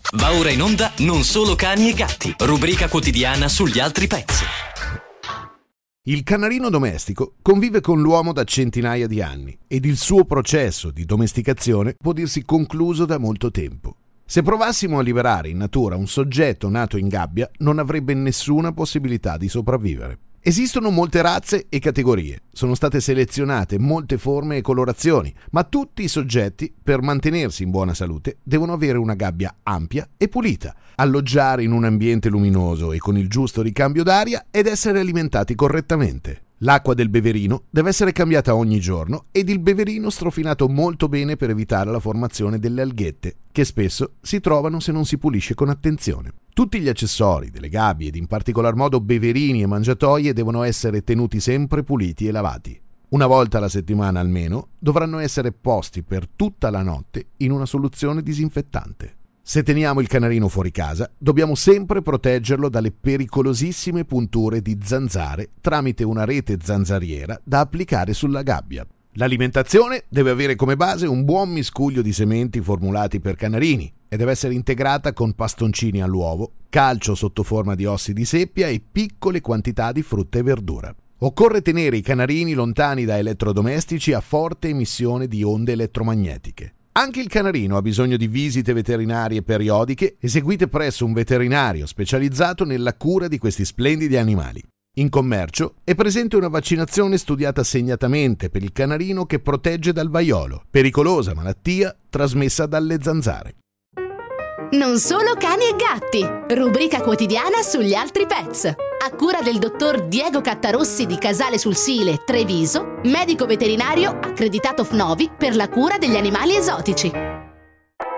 Va ora in onda Non solo cani e gatti, rubrica quotidiana sugli altri pets. Il canarino domestico convive con l'uomo da centinaia di anni ed il suo processo di domesticazione può dirsi concluso da molto tempo. Se provassimo a liberare in natura un soggetto nato in gabbia, non avrebbe nessuna possibilità di sopravvivere. Esistono molte razze e categorie, sono state selezionate molte forme e colorazioni, ma tutti i soggetti, per mantenersi in buona salute, devono avere una gabbia ampia e pulita, alloggiare in un ambiente luminoso e con il giusto ricambio d'aria ed essere alimentati correttamente. L'acqua del beverino deve essere cambiata ogni giorno ed il beverino strofinato molto bene per evitare la formazione delle alghette, che spesso si trovano se non si pulisce con attenzione. Tutti gli accessori delle gabbie ed in particolar modo beverini e mangiatoie devono essere tenuti sempre puliti e lavati. Una volta alla settimana almeno dovranno essere posti per tutta la notte in una soluzione disinfettante. Se teniamo il canarino fuori casa, dobbiamo sempre proteggerlo dalle pericolosissime punture di zanzare tramite una rete zanzariera da applicare sulla gabbia. L'alimentazione deve avere come base un buon miscuglio di sementi formulati per canarini e deve essere integrata con pastoncini all'uovo, calcio sotto forma di ossi di seppia e piccole quantità di frutta e verdura. Occorre tenere i canarini lontani da elettrodomestici a forte emissione di onde elettromagnetiche. Anche il canarino ha bisogno di visite veterinarie periodiche eseguite presso un veterinario specializzato nella cura di questi splendidi animali. In commercio è presente una vaccinazione studiata segnatamente per il canarino che protegge dal vaiolo, pericolosa malattia trasmessa dalle zanzare. Non solo cani e gatti, rubrica quotidiana sugli altri pets. A cura del dottor Diego Cattarossi di Casale sul Sile, Treviso, medico veterinario accreditato FNOVI per la cura degli animali esotici.